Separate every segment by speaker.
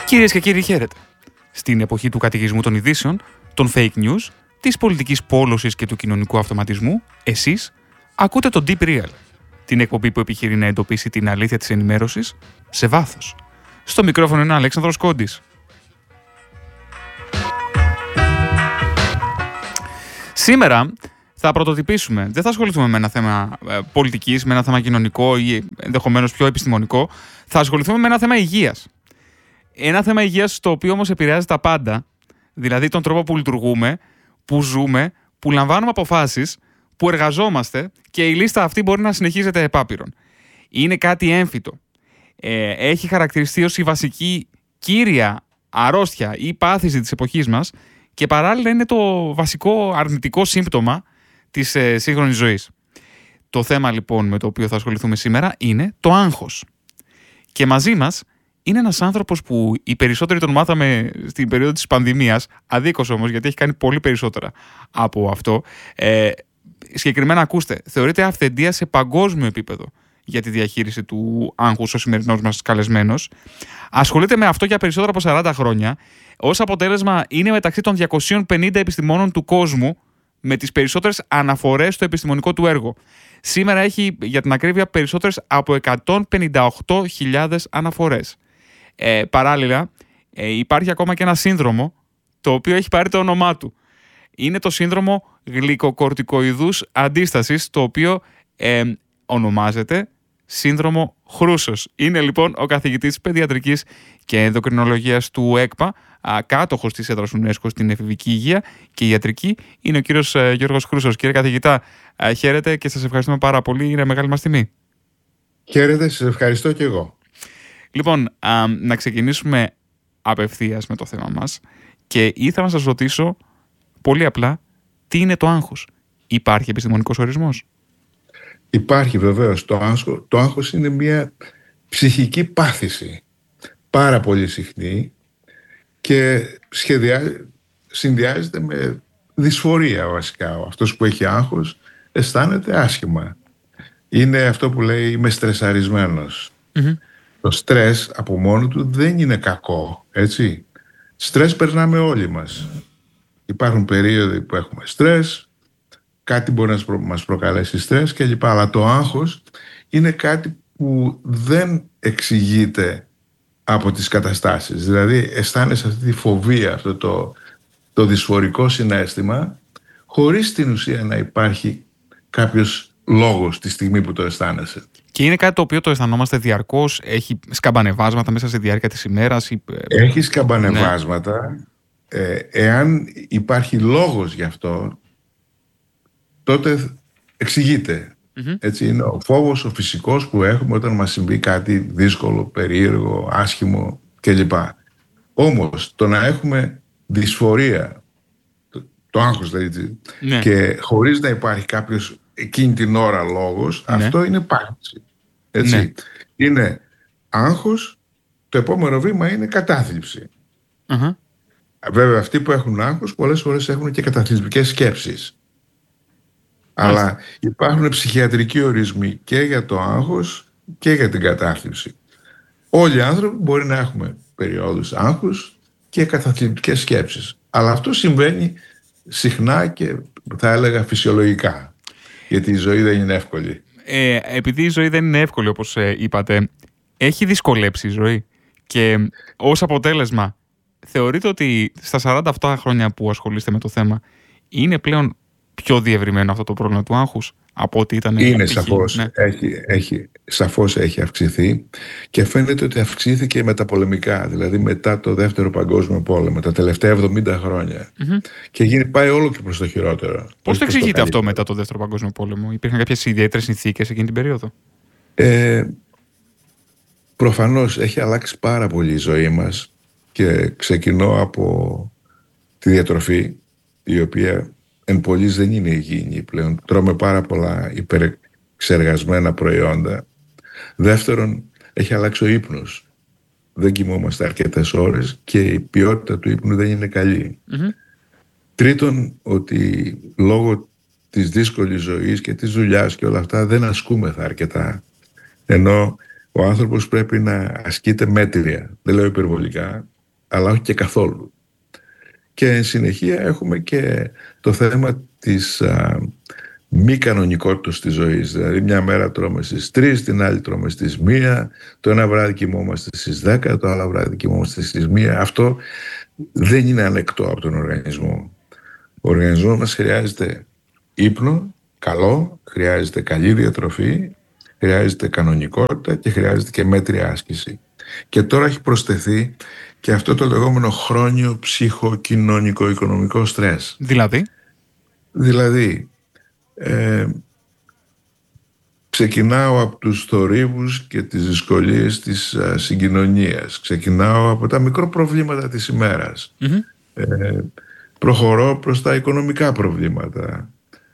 Speaker 1: Κυρίες και κύριοι, χαίρετε. Στην εποχή του καταιγισμού των ειδήσεων, των fake news, της πολιτικής πόλωσης και του κοινωνικού αυτοματισμού, εσείς ακούτε το Deep Real, την εκπομπή που επιχειρεί να εντοπίσει την αλήθεια της ενημέρωσης σε βάθος. Στο μικρόφωνο είναι ο Αλέξανδρος Κόντης. Σήμερα θα πρωτοτυπήσουμε. Δεν θα ασχοληθούμε με ένα θέμα πολιτικής, με ένα θέμα κοινωνικό ή ενδεχομένως πιο επιστημονικό. Θα ασχοληθούμε με ένα θέμα υγείας. Ένα θέμα υγείας το οποίο όμως επηρεάζει τα πάντα, δηλαδή τον τρόπο που λειτουργούμε, που ζούμε, που λαμβάνουμε αποφάσεις, που εργαζόμαστε και η λίστα αυτή μπορεί να συνεχίζεται επάπειρον. Είναι κάτι έμφυτο. Έχει χαρακτηριστεί ως η βασική κύρια αρρώστια ή πάθηση της εποχής μας και παράλληλα είναι το βασικό αρνητικό σύμπτωμα της σύγχρονης ζωής. Το θέμα λοιπόν με το οποίο θα ασχοληθούμε σήμερα είναι το άγχος. Και μαζί μας είναι ένας άνθρωπος που οι περισσότεροι τον μάθαμε στην περίοδο της πανδημίας, αδίκως όμως γιατί έχει κάνει πολύ περισσότερα από αυτό. Συγκεκριμένα ακούστε, θεωρείται αυθεντία σε παγκόσμιο επίπεδο για τη διαχείριση του άγχους ο σημερινός μας καλεσμένος. Ασχολείται με αυτό για περισσότερα από 40 χρόνια. Ως αποτέλεσμα είναι μεταξύ των 250 επιστημόνων του κόσμου με τις περισσότερες αναφορές στο επιστημονικό του έργο. Σήμερα έχει, για την ακρίβεια, περισσότερες από 158.000 αναφορές. Παράλληλα, υπάρχει ακόμα και ένα σύνδρομο το οποίο έχει πάρει το όνομά του. Είναι το σύνδρομο γλυκοκορτικοειδούς αντίστασης, το οποίο ονομάζεται σύνδρομο Χρούσος. Είναι λοιπόν ο καθηγητής παιδιατρικής και ενδοκρινολογίας του ΕΚΠΑ, κάτοχος της έδρας UNESCO στην εφηβική υγεία και ιατρική. Είναι ο κύριος Γιώργος Χρούσος. Κύριε καθηγητά, χαίρετε και σας ευχαριστούμε πάρα πολύ. Είναι μεγάλη μας τιμή.
Speaker 2: Χαίρετε, σας ευχαριστώ και εγώ.
Speaker 1: Λοιπόν, να ξεκινήσουμε απευθείας με το θέμα μας και ήθελα να σας ρωτήσω πολύ απλά τι είναι το άγχος. Υπάρχει επιστημονικός ορισμός?
Speaker 2: Υπάρχει βεβαίως. Το άγχος είναι μια ψυχική πάθηση πάρα πολύ συχνή και συνδυάζεται με δυσφορία βασικά. Αυτός που έχει άγχος αισθάνεται άσχημα. Είναι αυτό που λέει είμαι στρεσαρισμένος. Mm-hmm. Το στρες από μόνο του δεν είναι κακό, έτσι. Στρες περνάμε όλοι μας. Υπάρχουν περίοδοι που έχουμε στρες, κάτι μπορεί να μας προκαλέσει στρες κλπ. Αλλά το άγχος είναι κάτι που δεν εξηγείται από τις καταστάσεις. Δηλαδή αισθάνεσαι αυτή τη φοβία, αυτό το δυσφορικό συναίσθημα, χωρίς την ουσία να υπάρχει κάποιος λόγος τη στιγμή που το αισθάνεσαι.
Speaker 1: Και είναι κάτι το οποίο το αισθανόμαστε διαρκώς, έχει σκαμπανεβάσματα μέσα στη διάρκεια της ημέρας?
Speaker 2: Έχει σκαμπανεβάσματα. Ναι. Εάν υπάρχει λόγος γι' αυτό, τότε εξηγείται. Mm-hmm. Έτσι είναι ο φόβος ο φυσικός που έχουμε όταν μας συμβεί κάτι δύσκολο, περίεργο, άσχημο κλπ. Όμως το να έχουμε δυσφορία, το άγχος δηλαδή, ναι, και χωρίς να υπάρχει κάποιος εκείνη την ώρα λόγος, ναι, αυτό είναι πάθηση. Έτσι. Ναι. Είναι άγχος, το επόμενο βήμα είναι κατάθλιψη. Uh-huh. Βέβαια αυτοί που έχουν άγχος πολλές φορές έχουν και καταθλιπτικές σκέψεις. Αλλά υπάρχουν ψυχιατρικοί ορισμοί και για το άγχος και για την κατάθλιψη. Όλοι οι άνθρωποι μπορεί να έχουμε περιόδους άγχους και καταθλιπτικές σκέψεις. Αλλά αυτό συμβαίνει συχνά και θα έλεγα φυσιολογικά. Γιατί η ζωή δεν είναι εύκολη.
Speaker 1: Επειδή η ζωή δεν είναι εύκολη, όπως είπατε, έχει δυσκολέψει η ζωή. Και ως αποτέλεσμα, θεωρείτε ότι στα 47 χρόνια που ασχολείστε με το θέμα, είναι πλέον πιο διευρυμένο αυτό το πρόβλημα του άγχους από ό,τι ήταν?
Speaker 2: Είναι σαφώς. Ναι. Σαφώς έχει αυξηθεί και φαίνεται ότι αυξήθηκε μεταπολεμικά, δηλαδή μετά το Δεύτερο Παγκόσμιο Πόλεμο, τα τελευταία 70 χρόνια. Mm-hmm. Και πάει όλο και προς το χειρότερο.
Speaker 1: Πώς το εξηγείτε αυτό μετά το Δεύτερο Παγκόσμιο Πόλεμο? Υπήρχαν κάποιες ιδιαίτερες συνθήκες εκείνη την περίοδο?
Speaker 2: Προφανώς έχει αλλάξει πάρα πολύ η ζωή μας και ξεκινώ από τη διατροφή, η οποία εν πολλοίς δεν είναι υγιεινή πλέον. Τρώμε πάρα πολλά υπερεξεργασμένα προϊόντα. Δεύτερον, έχει αλλάξει ο ύπνος. Δεν κοιμόμαστε αρκετές ώρες και η ποιότητα του ύπνου δεν είναι καλή. Mm-hmm. Τρίτον, ότι λόγω της δύσκολης ζωής και της δουλειάς και όλα αυτά δεν ασκούμεθα αρκετά. Ενώ ο άνθρωπος πρέπει να ασκείται μέτρια. Δεν λέω υπερβολικά, αλλά όχι και καθόλου. Και εν συνεχεία έχουμε και το θέμα της μη κανονικότητας της ζωής. Δηλαδή μια μέρα τρώμε στις 3, την άλλη τρώμε στις 1, το ένα βράδυ κοιμόμαστε στις 10, το άλλο βράδυ κοιμόμαστε στις 1. Αυτό δεν είναι ανεκτό από τον οργανισμό. Ο οργανισμός μας χρειάζεται ύπνο, καλό, χρειάζεται καλή διατροφή, χρειάζεται κανονικότητα και χρειάζεται και μέτρια άσκηση. Και τώρα έχει προσθεθεί και αυτό το λεγόμενο χρόνιο ψυχοκοινωνικό-οικονομικό στρες. Δηλαδή ξεκινάω από τους θορύβους και τις δυσκολίες της συγκοινωνίας. Ξεκινάω από τα μικροπροβλήματα της ημέρας. Προχωρώ προς τα οικονομικά προβλήματα.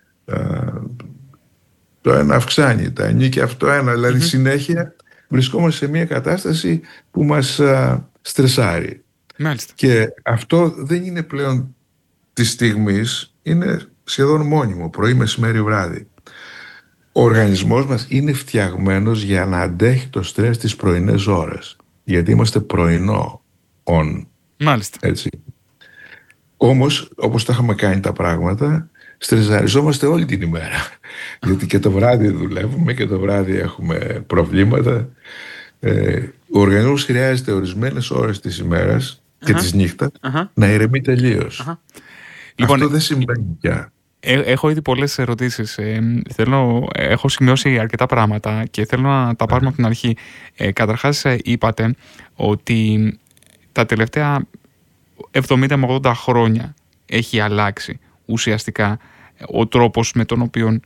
Speaker 2: Το ένα αυξάνει, τα ανήκει αυτό ένα. Δηλαδή συνέχεια βρισκόμαστε σε μια κατάσταση που μας στρεσάρει.
Speaker 1: Μάλιστα.
Speaker 2: Και αυτό δεν είναι πλέον της στιγμής, είναι σχεδόν μόνιμο, πρωί, μεσημέρι, βράδυ. Ο οργανισμός μας είναι φτιαγμένος για να αντέχει το στρες τις πρωινές ώρες. Γιατί είμαστε πρωινό on.
Speaker 1: Μάλιστα.
Speaker 2: Έτσι. Όμως, όπως τα είχαμε κάνει τα πράγματα, στρεσαριζόμαστε όλη την ημέρα. Γιατί και το βράδυ δουλεύουμε και το βράδυ έχουμε προβλήματα. Ο οργανισμός χρειάζεται ορισμένες ώρες της ημέρας και της νύχτας να ηρεμεί τελείως.
Speaker 1: Λοιπόν,
Speaker 2: αυτό δεν συμβαίνει πια.
Speaker 1: Έχω ήδη πολλές ερωτήσεις. Έχω σημειώσει αρκετά πράγματα και θέλω να τα πάρουμε από την αρχή. Καταρχάς, είπατε ότι τα τελευταία 70 με 80 χρόνια έχει αλλάξει ουσιαστικά ο τρόπος με τον οποίο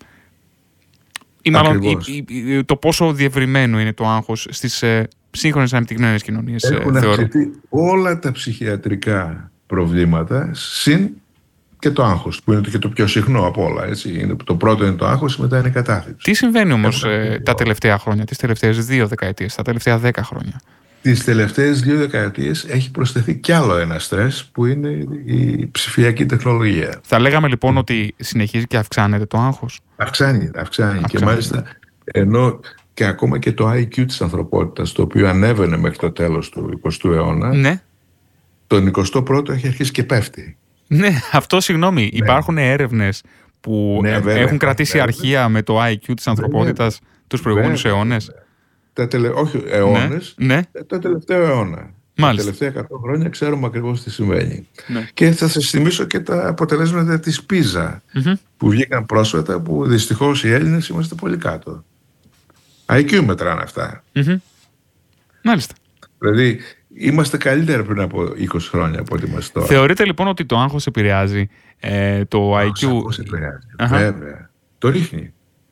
Speaker 1: το πόσο διευρυμένο είναι το άγχος στις σύγχρονες ανεπτυγμένες κοινωνίες.
Speaker 2: Έχουν αυξηθεί όλα τα ψυχιατρικά προβλήματα συν και το άγχος, που είναι και το πιο συχνό από όλα. Έτσι. Το πρώτο είναι το άγχος, μετά είναι η κατάθλιψη.
Speaker 1: Τι συμβαίνει όμως τα τελευταία χρόνια, τις τελευταίες 2 δεκαετίες, τα τελευταία 10 χρόνια?
Speaker 2: Τις τελευταίες 2 δεκαετίες έχει προσθεθεί κι άλλο ένα στρες, που είναι η ψηφιακή τεχνολογία.
Speaker 1: Θα λέγαμε λοιπόν ότι συνεχίζει και αυξάνεται το άγχος.
Speaker 2: Αυξάνει. Και μάλιστα ενώ και ακόμα και το IQ της ανθρωπότητας, το οποίο ανέβαινε μέχρι το τέλος του 20ου αιώνα,
Speaker 1: ναι,
Speaker 2: τον 21ο έχει αρχίσει και πέφτει.
Speaker 1: Ναι, αυτό συγγνώμη. Υπάρχουν έρευνες που έχουν κρατήσει αρχεία με το IQ της ανθρωπότητας τους προηγούμενους αιώνες.
Speaker 2: Όχι αιώνες, το τελευταίο αιώνα.
Speaker 1: Μάλιστα.
Speaker 2: Τα τελευταία 100 χρόνια ξέρουμε ακριβώς τι συμβαίνει.
Speaker 1: Ναι.
Speaker 2: Και θα σας θυμίσω και τα αποτελέσματα της PISA που βγήκαν πρόσφατα, που δυστυχώς οι Έλληνες είμαστε πολύ κάτω. IQ μετράνε αυτά.
Speaker 1: Μάλιστα.
Speaker 2: Δηλαδή είμαστε καλύτερα πριν από 20 χρόνια από ό,τι είμαστε τώρα.
Speaker 1: Θεωρείτε λοιπόν ότι το άγχος επηρεάζει το IQ?
Speaker 2: Το επηρεάζει. Βέβαια. Το ρίχνει.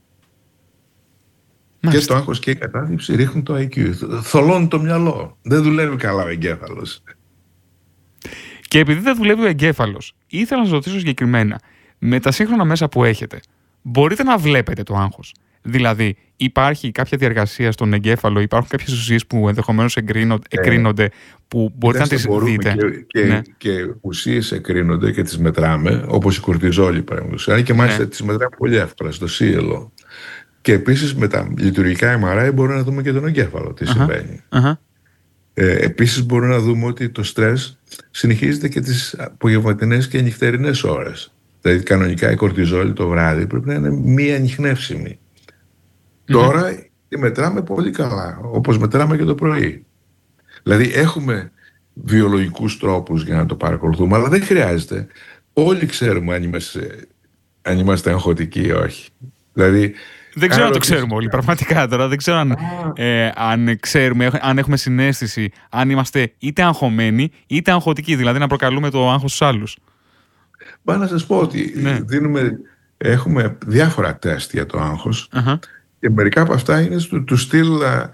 Speaker 1: Μάλιστα.
Speaker 2: Και το άγχος και η κατάθλιψη ρίχνουν το IQ. Θολώνει το μυαλό. Δεν δουλεύει καλά ο εγκέφαλος.
Speaker 1: Και επειδή δεν δουλεύει ο εγκέφαλος, ήθελα να σας ρωτήσω συγκεκριμένα, με τα σύγχρονα μέσα που έχετε, μπορείτε να βλέπετε το άγχος? Δηλαδή, υπάρχει κάποια διαργασία στον εγκέφαλο, υπάρχουν κάποιες ουσίες που ενδεχομένως εκρίνονται, που μπορείτε να τις δείτε?
Speaker 2: Και ουσίες εκρίνονται και τις μετράμε, όπως η κορτιζόλη παραδείγματος. Και μάλιστα τις μετράμε πολύ εύκολα στο σύλλο. Και επίσης με τα λειτουργικά MRI μπορούμε να δούμε και τον εγκέφαλο τι συμβαίνει. Επίσης μπορούμε να δούμε ότι το στρες συνεχίζεται και τις απογευματινές και νυχτερινές ώρες. Δηλαδή κανονικά η κορτιζόλη το βράδυ πρέπει να είναι μη ανιχνεύσιμη. Τώρα τη μετράμε πολύ καλά, όπως μετράμε και το πρωί. Δηλαδή έχουμε βιολογικούς τρόπους για να το παρακολουθούμε, αλλά δεν χρειάζεται. Όλοι ξέρουμε αν είμαστε αγχωτικοί ή όχι. Δηλαδή,
Speaker 1: δεν ξέρω αν το ξέρουμε όλοι, πραγματικά τώρα. Δεν ξέρω αν ξέρουμε, αν έχουμε συναίσθηση, αν είμαστε είτε αγχωμένοι είτε αγχωτικοί, δηλαδή να προκαλούμε το άγχος στους άλλους.
Speaker 2: Πάω να σας πω ότι έχουμε διάφορα τεστ για το άγχος και μερικά από αυτά είναι του στυλ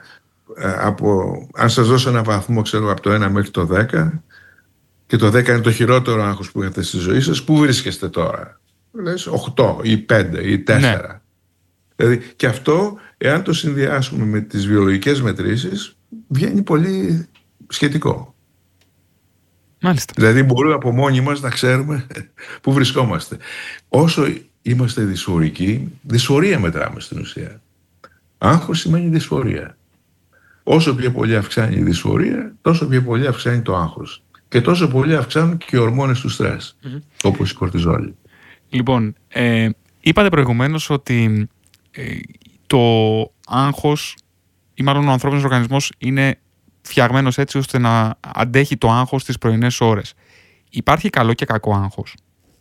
Speaker 2: αν σας δώσω ένα βαθμό, ξέρω, από το 1 μέχρι το 10 και το 10 είναι το χειρότερο άγχος που έχετε στη ζωή σας, πού βρίσκεστε τώρα? Λες 8 ή 5 ή 4. Ναι. Δηλαδή, και αυτό, εάν το συνδυάσουμε με τις βιολογικές μετρήσεις, βγαίνει πολύ σχετικό.
Speaker 1: Μάλιστα.
Speaker 2: Δηλαδή, μπορούμε από μόνοι μας να ξέρουμε πού βρισκόμαστε. Όσο είμαστε δυσφορικοί, δυσφορία μετράμε στην ουσία. Άγχος σημαίνει δυσφορία. Όσο πιο πολύ αυξάνει η δυσφορία, τόσο πιο πολύ αυξάνει το άγχος. και τόσο πολύ αυξάνουν και οι ορμόνες του στρες, όπως η κορτιζόλη.
Speaker 1: Λοιπόν, είπατε προηγουμένως ότι το άγχος, ή μάλλον ο ανθρώπινος οργανισμός είναι φτιαγμένος έτσι ώστε να αντέχει το άγχος τις πρωινές ώρες. Υπάρχει καλό και κακό άγχος?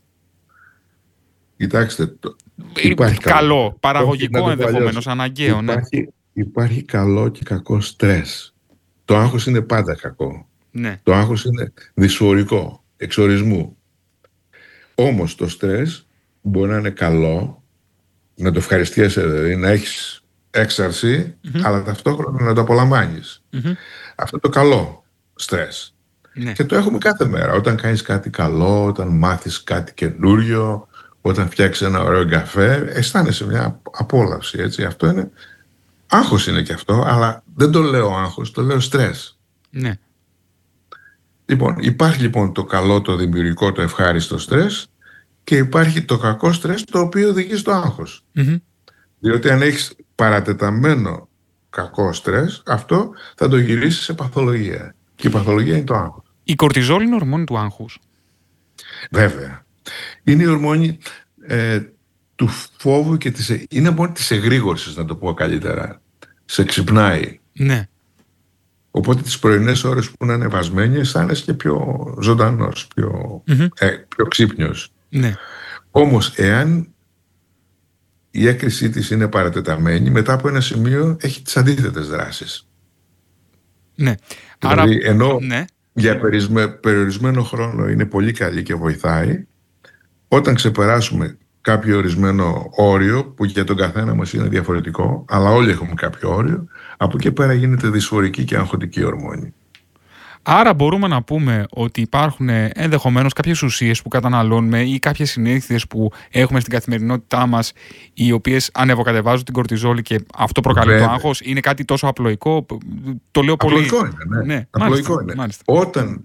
Speaker 2: Κοιτάξτε,
Speaker 1: υπάρχει καλό, παραγωγικό ενδεχομένως, αναγκαίο.
Speaker 2: Υπάρχει καλό και κακό στρες. Το άγχος είναι πάντα κακό.
Speaker 1: Ναι.
Speaker 2: Το άγχος είναι δυσφορικό, εξορισμού. Όμως το στρες μπορεί να είναι καλό, να το ευχαριστιέσαι, δηλαδή να έχεις έξαρση, αλλά ταυτόχρονα να το απολαμβάνεις. Αυτό το καλό στρες.
Speaker 1: Ναι.
Speaker 2: Και το έχουμε κάθε μέρα. Όταν κάνεις κάτι καλό, όταν μάθεις κάτι καινούριο, όταν φτιάξεις ένα ωραίο καφέ, αισθάνεσαι μια απόλαυση, έτσι. Αυτό είναι, άγχος είναι και αυτό, αλλά δεν το λέω άγχος, το λέω στρες.
Speaker 1: Ναι.
Speaker 2: Λοιπόν, υπάρχει λοιπόν το καλό, το δημιουργικό, το ευχάριστο στρες, και υπάρχει το κακό στρες, το οποίο οδηγεί στο άγχος. Διότι αν έχεις παρατεταμένο κακό στρες, αυτό θα το γυρίσεις σε παθολογία. Και η παθολογία είναι το άγχος.
Speaker 1: Η κορτιζόλη είναι ορμόνη του άγχους?
Speaker 2: Βέβαια. Είναι η ορμόνη του φόβου και είναι ορμόνη της εγρήγορσης, να το πω καλύτερα. Σε ξυπνάει.
Speaker 1: Ναι.
Speaker 2: Οπότε τις πρωινές ώρες που είναι ανεβασμένη, αισθάνεσαι και πιο ζωντανός, πιο ξύπνιος.
Speaker 1: Ναι.
Speaker 2: Όμως, εάν η έκρησή της είναι παρατεταμένη, μετά από ένα σημείο έχει τις αντίθετες δράσεις.
Speaker 1: Ναι.
Speaker 2: Δηλαδή, ενώ
Speaker 1: ναι,
Speaker 2: για περιορισμένο χρόνο είναι πολύ καλή και βοηθάει, όταν ξεπεράσουμε κάποιο ορισμένο όριο, που για τον καθένα μας είναι διαφορετικό, αλλά όλοι έχουμε κάποιο όριο, από εκεί πέρα γίνεται δυσφορική και αγχωτική ορμόνη.
Speaker 1: Άρα μπορούμε να πούμε ότι υπάρχουν ενδεχομένως κάποιες ουσίες που καταναλώνουμε ή κάποιες συνήθειες που έχουμε στην καθημερινότητά μας, οι οποίες ανεβοκατεβάζουν την κορτιζόλη και αυτό προκαλεί το άγχος. Είναι κάτι τόσο απλοϊκό? Το λέω πολύ.
Speaker 2: Απλοϊκό είναι, ναι. Απλοϊκό είναι. Όταν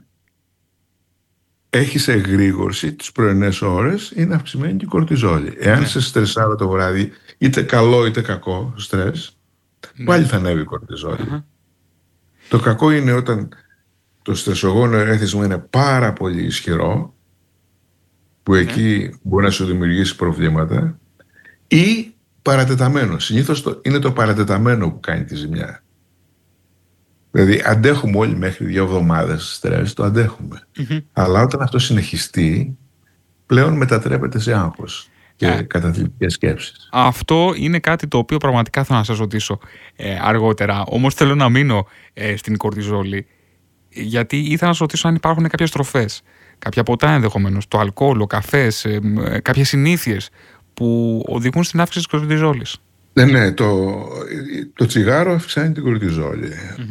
Speaker 2: έχεις εγρήγορση τις πρωινές ώρες, είναι αυξημένη και η κορτιζόλη. Εάν σε στρεσάρω το βράδυ, είτε καλό είτε κακό στρες, πάλι θα ανέβει η κορτιζόλη. Το κακό είναι όταν το στρεσογόνο ερέθισμα είναι πάρα πολύ ισχυρό, που εκεί μπορεί να σου δημιουργήσει προβλήματα, ή παρατεταμένο. Συνήθως είναι το παρατεταμένο που κάνει τη ζημιά. Δηλαδή αντέχουμε όλοι μέχρι 2 εβδομάδες στρες, το αντέχουμε. Αλλά όταν αυτό συνεχιστεί, πλέον μετατρέπεται σε άγχος και καταθλιπτικές σκέψεις.
Speaker 1: Αυτό είναι κάτι το οποίο πραγματικά θα να σας ρωτήσω αργότερα. Όμως θέλω να μείνω στην κορτιζόλη, γιατί ήθελα να σας ρωτήσω αν υπάρχουν κάποιες τροφές, κάποια ποτά ενδεχομένως, το αλκοόλ, ο καφές, κάποιες συνήθειες που οδηγούν στην αύξηση της κορτιζόλης.
Speaker 2: Ναι, το τσιγάρο αυξάνει την κορτιζόλη.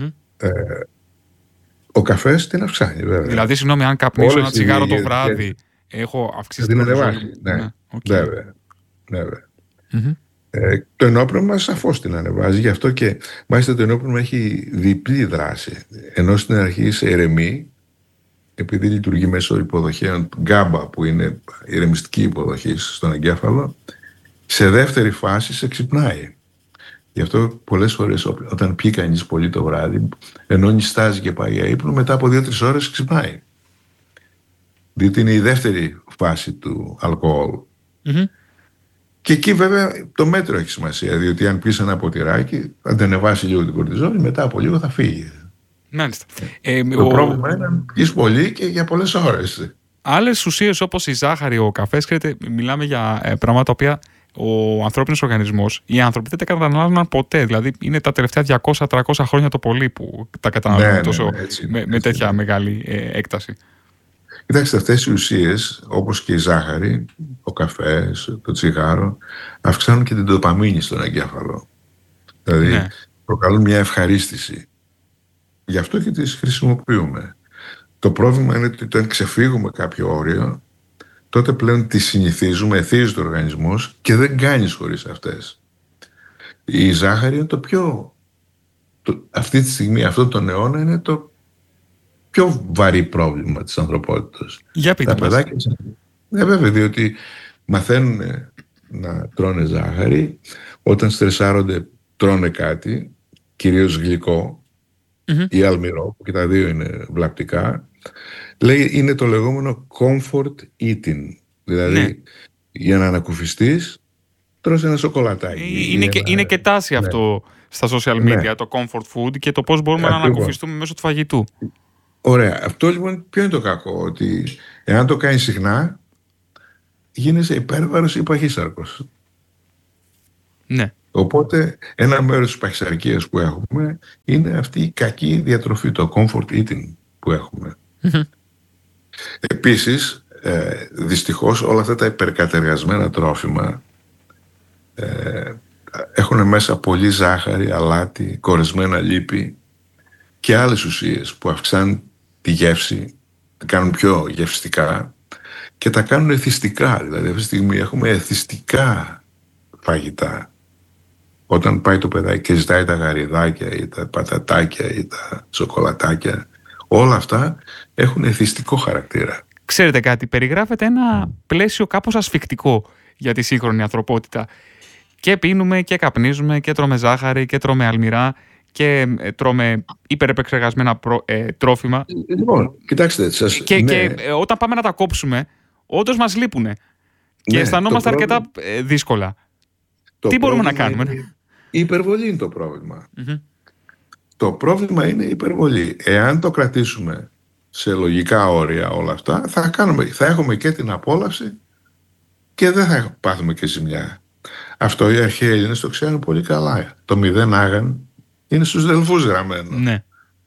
Speaker 2: Ο καφές την αυξάνει, βέβαια.
Speaker 1: Δηλαδή, συγγνώμη, αν καπνίσω ένα τσιγάρο το βράδυ, έχω αυξήσει την κορτιζόλη?
Speaker 2: Ναι, βέβαια. Το ενόπνευμα σαφώς την ανεβάζει, γι' αυτό και μάλιστα το ενόπνευμα έχει διπλή δράση. Ενώ στην αρχή σε ηρεμεί, επειδή λειτουργεί μέσω υποδοχέων γκάμπα, που είναι ηρεμιστική υποδοχή στον εγκέφαλο, σε δεύτερη φάση σε ξυπνάει. Γι' αυτό πολλές φορές όταν πιει κανείς πολύ το βράδυ, ενώ νηστάζει και πάει για ύπνο, μετά από 2-3 ώρες ξυπνάει. Διότι είναι η δεύτερη φάση του αλκοόλ. Και εκεί βέβαια το μέτρο έχει σημασία, διότι αν πεις ένα ποτηράκι, θα ανεβάσει λίγο την κορτιζόλη, μετά από λίγο θα φύγει.
Speaker 1: Μάλιστα.
Speaker 2: Το πρόβλημα είναι να πεις πολύ και για πολλές ώρες.
Speaker 1: Άλλες ουσίες όπως η ζάχαρη, ο καφές, μιλάμε για πράγματα τα οποία ο ανθρώπινος οργανισμός, οι άνθρωποι δεν τα καταναλώναν ποτέ. Δηλαδή είναι τα τελευταία 200-300 χρόνια το πολύ που τα καταναλώνουν με τέτοια μεγάλη έκταση.
Speaker 2: Κοιτάξτε, αυτές οι ουσίες, όπως και η ζάχαρη, ο καφές, το τσιγάρο, αυξάνουν και την ντοπαμίνη στον εγκέφαλο. Δηλαδή προκαλούν μια ευχαρίστηση. Γι' αυτό και τις χρησιμοποιούμε. Το πρόβλημα είναι ότι όταν ξεφύγουμε κάποιο όριο, τότε πλέον τις συνηθίζουμε, εθίζεται ο οργανισμός και δεν κάνεις χωρίς αυτές. Η ζάχαρη είναι το πιο... αυτή τη στιγμή, αυτό τον αιώνα, είναι το πιο βαρύ πρόβλημα της ανθρωπότητας.
Speaker 1: Για πείτε μας.
Speaker 2: Τα παιδάκια... βέβαια, διότι μαθαίνουν να τρώνε ζάχαρη, όταν στρεσάρονται τρώνε κάτι, κυρίως γλυκό, ή αλμυρό, που και τα δύο είναι βλαπτικά, λέει είναι το λεγόμενο comfort eating. Δηλαδή, για να ανακουφιστείς, τρως ένα σοκολατάκι.
Speaker 1: Είναι και τάση αυτό στα social media, το comfort food και το πώς μπορούμε να ανακουφιστούμε μέσω του φαγητού.
Speaker 2: Ωραία. Αυτό λοιπόν ποιο είναι το κακό? Ότι εάν το κάνεις συχνά, γίνεσαι υπέρβαρος ή παχύσαρκος.
Speaker 1: Ναι.
Speaker 2: Οπότε ένα μέρος της παχυσαρκίας που έχουμε είναι αυτή η κακή διατροφή, το comfort eating που έχουμε. Επίσης, δυστυχώς όλα αυτά τα υπερκατεργασμένα τρόφιμα έχουν μέσα πολύ ζάχαρη, αλάτι, κορεσμένα λίπη και άλλες ουσίες που αυξάνουν τη γεύση, τα κάνουν πιο γευστικά και τα κάνουν εθιστικά. Δηλαδή αυτή τη στιγμή έχουμε εθιστικά φαγητά. Όταν πάει το παιδάκι και ζητάει τα γαριδάκια ή τα πατατάκια ή τα σοκολατάκια, όλα αυτά έχουν εθιστικό χαρακτήρα.
Speaker 1: Ξέρετε κάτι, περιγράφεται ένα πλαίσιο κάπως ασφικτικό για τη σύγχρονη ανθρωπότητα. Και πίνουμε και καπνίζουμε και τρώμε ζάχαρη και τρώμε αλμυρά και τρώμε υπερεπεξεργασμένα τρόφιμα.
Speaker 2: Λοιπόν, κοιτάξτε.
Speaker 1: Και όταν πάμε να τα κόψουμε, όντως μας λείπουνε. Και αισθανόμαστε αρκετά δύσκολα. Τι μπορούμε να κάνουμε?
Speaker 2: Η υπερβολή είναι το πρόβλημα. Το πρόβλημα είναι η υπερβολή. Εάν το κρατήσουμε σε λογικά όρια όλα αυτά, θα έχουμε και την απόλαυση και δεν θα πάθουμε και ζημιά. Αυτό οι αρχαίοι Έλληνες το ξέρουν πολύ καλά. Το μηδέν άγαν είναι στους Δελφούς γραμμένο.
Speaker 1: Ναι.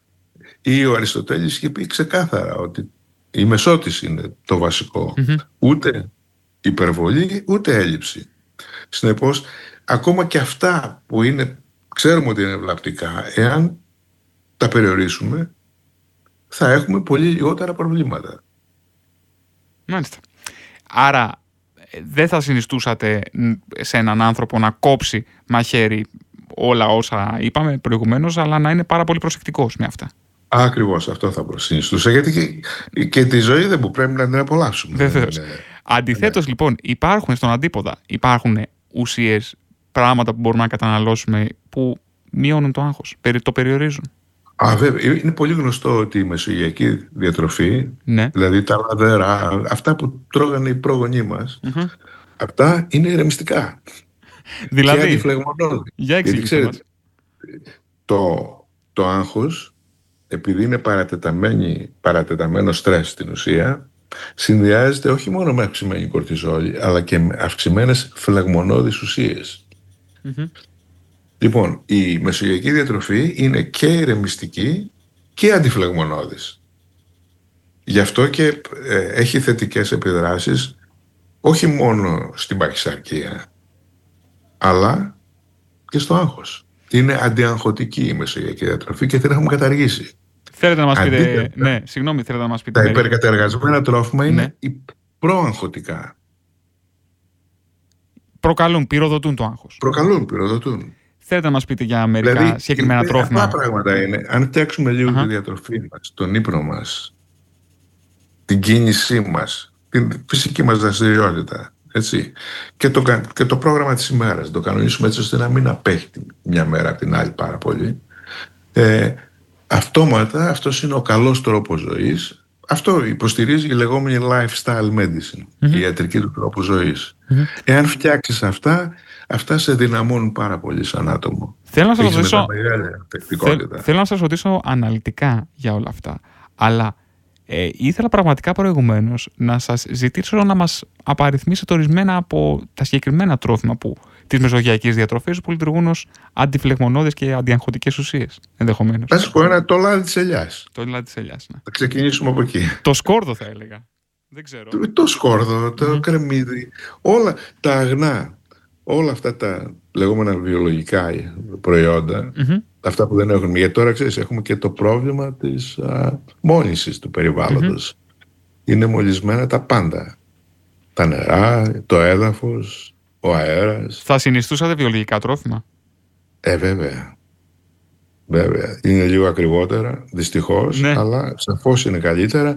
Speaker 2: Ή ο Αριστοτέλης είχε πει ξεκάθαρα ότι η μεσότηση είναι το βασικό. Ούτε υπερβολή, ούτε έλλειψη. Συνεπώς, ακόμα και αυτά που ξέρουμε ότι είναι βλαπτικά, εάν τα περιορίσουμε, θα έχουμε πολύ λιγότερα προβλήματα.
Speaker 1: Μάλιστα. Άρα, δεν θα συνιστούσατε σε έναν άνθρωπο να κόψει μαχαίρι όλα όσα είπαμε προηγουμένως, αλλά να είναι πάρα πολύ προσεκτικός με αυτά.
Speaker 2: Ακριβώς, αυτό θα συνιστούσα, γιατί και τη ζωή δεν που πρέπει να την απολαύσουμε.
Speaker 1: Βεβαίως. Αντιθέτως, λοιπόν, υπάρχουν στον αντίποδα, υπάρχουν ουσίες, πράγματα που μπορούμε να καταναλώσουμε που μειώνουν το άγχος, το περιορίζουν.
Speaker 2: Βέβαια. Είναι πολύ γνωστό ότι η μεσογειακή διατροφή, δηλαδή τα λαδερά, αυτά που τρώγανε οι πρόγονοί μας, αυτά είναι ηρεμιστικά.
Speaker 1: Δηλαδή,
Speaker 2: και αντιφλεγμονώδη.
Speaker 1: Για εξήγησε.
Speaker 2: Το άγχος, επειδή είναι παρατεταμένο στρες στην ουσία, συνδυάζεται όχι μόνο με αυξημένη κορτιζόλη, αλλά και με αυξημένες φλεγμονώδεις ουσίες. Λοιπόν, η μεσογειακή διατροφή είναι και ηρεμιστική και αντιφλεγμονώδης. Γι' αυτό και έχει θετικές επιδράσεις όχι μόνο στην παχυσαρκία, αλλά και στο άγχος. Είναι αντιαγχωτική η μεσογειακή διατροφή και την έχουμε καταργήσει.
Speaker 1: Θέλετε να μας πείτε... Ναι, συγγνώμη, θέλετε να μας πείτε...
Speaker 2: Τα υπερκατεργασμένα τρόφιμα είναι προαγχωτικά.
Speaker 1: Πυροδοτούν το άγχος.
Speaker 2: Πυροδοτούν.
Speaker 1: Θέλετε να μας πείτε για μερικά συγκεκριμένα τρόφιμα?
Speaker 2: Αυτά πράγματα είναι. Αν φτιάξουμε λίγο τη διατροφή μας, τον ύπνο μας, την κίνησή μας, την φυσική μας δραστηριότητα, έτσι, και το πρόγραμμα της ημέρας, το κανονίσουμε έτσι ώστε να μην απέχει μια μέρα από την άλλη πάρα πολύ. Αυτόματα αυτός είναι ο καλός τρόπος ζωής. Αυτό υποστηρίζει η λεγόμενη lifestyle medicine, η ιατρική του τρόπου ζωής. Εάν φτιάξεις αυτά σε δυναμώνουν πάρα πολύ σαν άτομο.
Speaker 1: Θέλω να σας ρωτήσω αναλυτικά για όλα αυτά. Αλλά ήθελα πραγματικά προηγουμένως να σας ζητήσω να μας απαριθμίσετε ορισμένα από τα συγκεκριμένα τρόφιμα της μεσογειακής διατροφής που λειτουργούν ως αντιφλεγμονώδεις και αντιαγχωτικές ουσίες, ενδεχομένως.
Speaker 2: Θα σας πω το λάδι της ελιάς.
Speaker 1: Το λάδι της ελιάς, ναι.
Speaker 2: Θα ξεκινήσουμε από εκεί.
Speaker 1: Το σκόρδο θα έλεγα. Δεν ξέρω.
Speaker 2: Το σκόρδο, το κρεμμύδι, όλα τα αγνά, όλα αυτά τα λεγόμενα βιολογικά προϊόντα, αυτά που δεν έχουν. Γιατί τώρα ξέρεις, έχουμε και το πρόβλημα της μόλυνσης του περιβάλλοντος. Είναι μολυσμένα τα πάντα. Τα νερά, το έδαφος, ο αέρας.
Speaker 1: Θα συνιστούσατε βιολογικά τρόφιμα?
Speaker 2: Βέβαια. Είναι λίγο ακριβότερα, δυστυχώς, αλλά σαφώς είναι καλύτερα.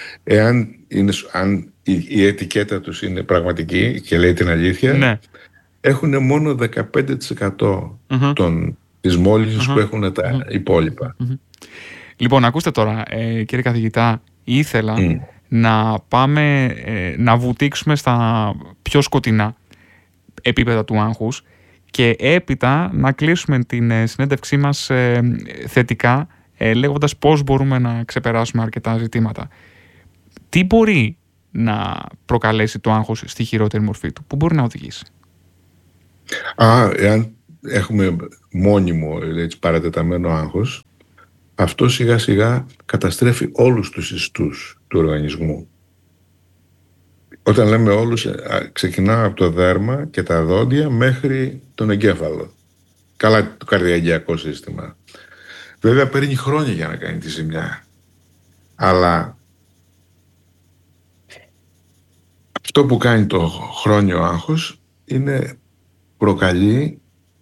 Speaker 2: Αν η ετικέτα τους είναι πραγματική και λέει την αλήθεια, έχουν μόνο 15% της μόλυνσης που έχουν τα υπόλοιπα.
Speaker 1: Λοιπόν, ακούστε τώρα, κύριε καθηγητά, ήθελα να πάμε να βουτήξουμε στα πιο σκοτεινά επίπεδα του άγχους και έπειτα να κλείσουμε την συνέντευξή μας θετικά, λέγοντας πώς μπορούμε να ξεπεράσουμε αρκετά ζητήματα. Τι μπορεί να προκαλέσει το άγχος στη χειρότερη μορφή του, πού μπορεί να οδηγήσει?
Speaker 2: Εάν έχουμε μόνιμο, έτσι, παρατεταμένο άγχος, αυτό σιγά σιγά καταστρέφει όλους τους ιστούς του οργανισμού. Όταν λέμε όλους, ξεκινά από το δέρμα και τα δόντια μέχρι τον εγκέφαλο. Καλά, το καρδιαγγειακό σύστημα. Βέβαια παίρνει χρόνια για να κάνει τη ζημιά. Αλλά αυτό που κάνει το χρόνιο άγχος είναι προκαλεί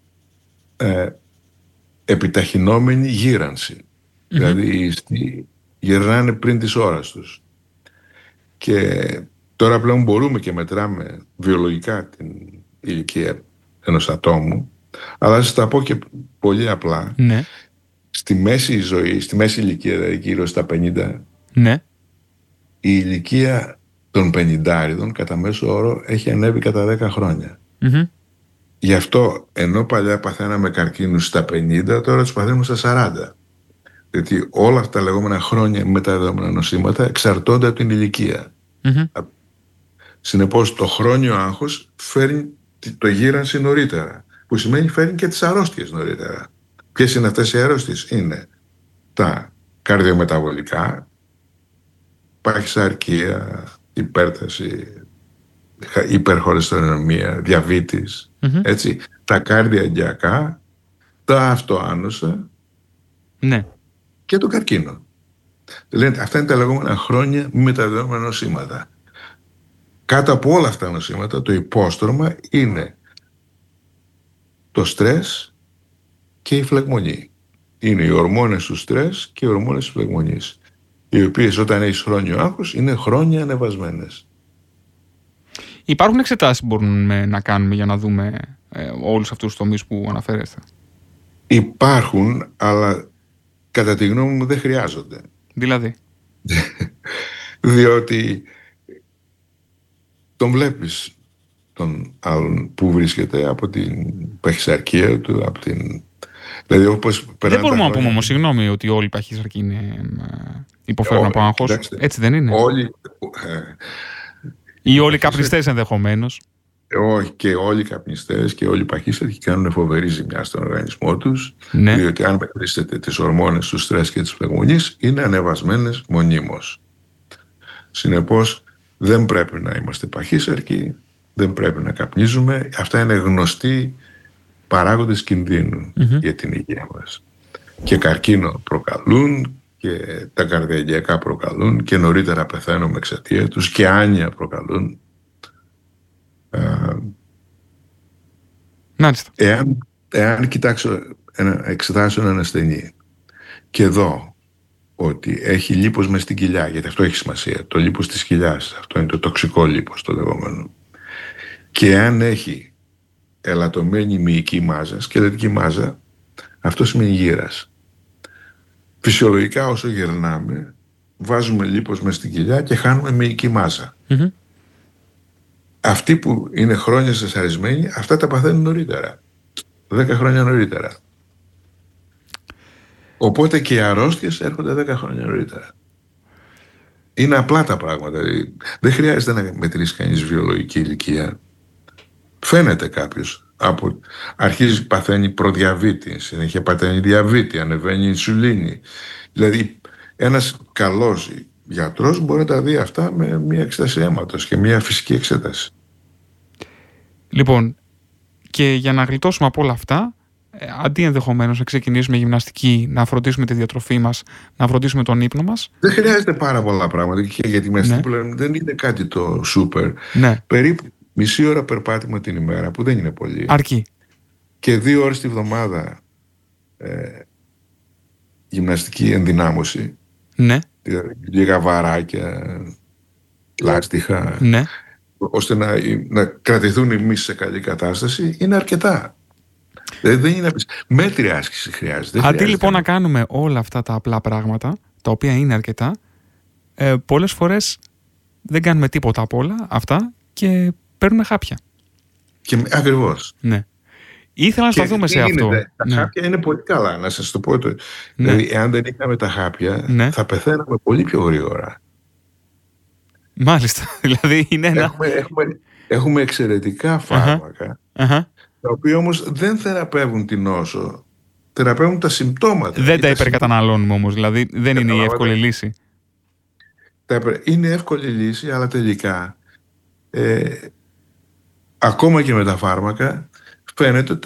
Speaker 2: επιταχυνόμενη γύρανση. Δηλαδή οι ιστοί γυρνάνε πριν της ώρας τους. Και τώρα πλέον μπορούμε και μετράμε βιολογικά την ηλικία ενός ατόμου, αλλά σας τα πω και πολύ απλά.
Speaker 1: Ναι.
Speaker 2: Στη μέση ζωή, στη μέση ηλικία, δηλαδή γύρω στα 50,
Speaker 1: ναι,
Speaker 2: η ηλικία των 50 κατά μέσο όρο έχει ανέβει κατά 10 χρόνια. Γι' αυτό ενώ παλιά παθαίναμε καρκίνους στα 50, τώρα τους παθαίνουμε στα 40. Γιατί όλα αυτά τα λεγόμενα χρόνια με τα δεδομένα νοσήματα εξαρτώνται από την ηλικία. Συνεπώς το χρόνιο άγχος φέρνει το γύρανση νωρίτερα, που σημαίνει φέρνει και τις αρρώστιες νωρίτερα. Ποιες είναι αυτές οι αρρώστιες? Είναι τα καρδιομεταβολικά, παχυσαρκία, υπέρταση, υπερχολεστερινεμία, διαβήτης, έτσι, τα καρδιαγγειακά, τα αυτοάνοσα,
Speaker 1: ναι,
Speaker 2: και το καρκίνο. Δηλαδή, αυτά είναι τα λεγόμενα χρόνια με τα δεδομένα νοσήματα. Κάτω από όλα αυτά τα νοσήματα, το υπόστρωμα είναι το στρες και η φλεγμονή. Είναι οι ορμόνες του στρες και οι ορμόνες της φλεγμονής, οι οποίες όταν έχεις χρόνιο άγχος είναι χρόνια ανεβασμένες.
Speaker 1: Υπάρχουν εξετάσεις που μπορούμε να κάνουμε για να δούμε όλους αυτούς τους τομείς που αναφέρεστε?
Speaker 2: Υπάρχουν, αλλά κατά τη γνώμη μου δεν χρειάζονται.
Speaker 1: Δηλαδή?
Speaker 2: Διότι τον βλέπεις τον άλλον που βρίσκεται από την παχυσαρκία του, από την... Δηλαδή, όπως
Speaker 1: δεν μπορούμε να πούμε όμως, συγγνώμη, ότι όλοι οι παχυσαρκοί υποφέρουν από άγχος.
Speaker 2: Κοιτάξτε,
Speaker 1: έτσι δεν είναι?
Speaker 2: Όλοι...
Speaker 1: Ή όλοι οι καπνιστές ενδεχομένως.
Speaker 2: Όχι, και όλοι οι καπνιστές και όλοι οι παχύσαρκοι κάνουν φοβερή ζημιά στον οργανισμό τους,
Speaker 1: ναι,
Speaker 2: διότι αν μετρήσετε τις ορμόνες του στρες και της φλεγμονής είναι ανεβασμένες μονίμως. Συνεπώς δεν πρέπει να είμαστε παχύσαρκοι, δεν πρέπει να καπνίζουμε. Αυτά είναι γνωστοί παράγοντες κινδύνου για την υγεία μας. Και καρκίνο προκαλούν και τα καρδιαγγειακά προκαλούν και νωρίτερα πεθαίνουμε εξαιτία τους και άνοια προκαλούν. Εάν εξετάσω έναν ασθενή και δω ότι έχει λίπος μες στην κοιλιά, γιατί αυτό έχει σημασία, το λίπος της κοιλιάς, αυτό είναι το τοξικό λίπος το λεγόμενο, και αν έχει ελαττωμένη μυϊκή μάζα, σκελετική μάζα, αυτό σημαίνει γύρας. Φυσιολογικά όσο γερνάμε βάζουμε λίπος μες στην κοιλιά και χάνουμε μυϊκή μάζα. Αυτοί που είναι χρόνια σεσαρισμένοι, αυτά τα παθαίνουν νωρίτερα. 10 χρόνια νωρίτερα. Οπότε και οι αρρώστιες έρχονται 10 χρόνια νωρίτερα. Είναι απλά τα πράγματα. Δεν χρειάζεται να μετρήσει κανείς βιολογική ηλικία. Φαίνεται κάποιος. Αρχίζει παθαίνει προδιαβήτη, συνέχεια παθαίνει διαβήτη, ανεβαίνει η ινσουλίνη. Δηλαδή ένας καλός γιατρός μπορεί να τα δει αυτά με μια εξέταση αίματος και μια φυσική εξέταση.
Speaker 1: Λοιπόν, και για να γλιτώσουμε από όλα αυτά, αντί ενδεχομένως να ξεκινήσουμε γυμναστική, να φροντίσουμε τη διατροφή μας, να φροντίσουμε τον ύπνο μας.
Speaker 2: Δεν χρειάζεται πάρα πολλά πράγματα και για τη γυμναστική που λέμε δεν είναι κάτι το σούπερ.
Speaker 1: Ναι.
Speaker 2: Περίπου μισή ώρα περπάτημα την ημέρα, που δεν είναι πολύ.
Speaker 1: Αρκεί.
Speaker 2: Και 2 ώρες τη βδομάδα γυμναστική ενδυνάμωση.
Speaker 1: Ναι.
Speaker 2: Δηλαδή, λίγα βαράκια, λάστιχα,
Speaker 1: ναι,
Speaker 2: ώστε να κρατηθούν οι μυς σε καλή κατάσταση, είναι αρκετά. Δεν είναι μέτρια άσκηση χρειάζεται.
Speaker 1: Αντί λοιπόν να κάνουμε όλα αυτά τα απλά πράγματα, τα οποία είναι αρκετά, πολλές φορές δεν κάνουμε τίποτα από όλα αυτά και παίρνουμε χάπια.
Speaker 2: Ακριβώς.
Speaker 1: Ναι. Ήθελα να σταθούμε σε αυτό.
Speaker 2: Τα χάπια είναι πολύ καλά, να σας το πω. Δηλαδή, εάν δεν είχαμε τα χάπια, θα πεθαίναμε πολύ πιο γρήγορα.
Speaker 1: Μάλιστα. Δηλαδή είναι ένα...
Speaker 2: Έχουμε εξαιρετικά φάρμακα, τα οποία όμως δεν θεραπεύουν την νόσο, θεραπεύουν τα συμπτώματα.
Speaker 1: Δεν τα υπερκαταναλώνουμε όμως, δηλαδή δεν είναι η εύκολη λύση.
Speaker 2: Είναι εύκολη λύση, αλλά τελικά ακόμα και με τα φάρμακα φαίνεται